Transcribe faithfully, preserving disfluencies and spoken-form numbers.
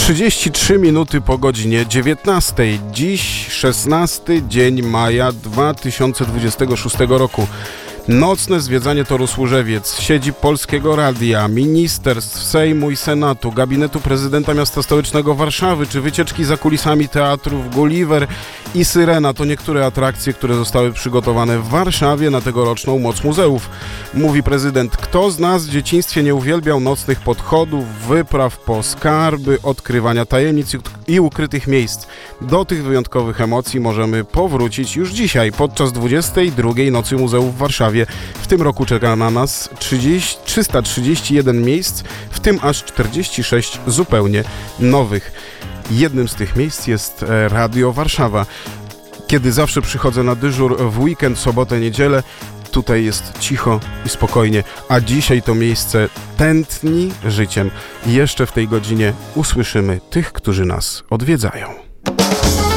trzydzieści trzy minuty po godzinie dziewiętnastej. Dziś szesnasty dzień maja dwa tysiące dwudziestego szóstego roku. Nocne zwiedzanie Toru Służewiec, siedzib Polskiego Radia, ministerstw, Sejmu i Senatu, gabinetu prezydenta miasta stołecznego Warszawy, czy wycieczki za kulisami teatrów Gulliver i Syrena to niektóre atrakcje, które zostały przygotowane w Warszawie na tegoroczną Moc Muzeów. Mówi prezydent, kto z nas w dzieciństwie nie uwielbiał nocnych podchodów, wypraw po skarby, odkrywania tajemnic i ukrytych miejsc. Do tych wyjątkowych emocji możemy powrócić już dzisiaj, podczas dwudziestej drugiej Nocy Muzeów w Warszawie. W tym roku czeka na nas trzysta trzydzieści jeden miejsc, w tym aż czterdzieści sześć zupełnie nowych. Jednym z tych miejsc jest Radio Warszawa. Kiedy zawsze przychodzę na dyżur w weekend, sobotę, niedzielę, tutaj jest cicho i spokojnie, a dzisiaj to miejsce tętni życiem. I jeszcze w tej godzinie usłyszymy tych, którzy nas odwiedzają.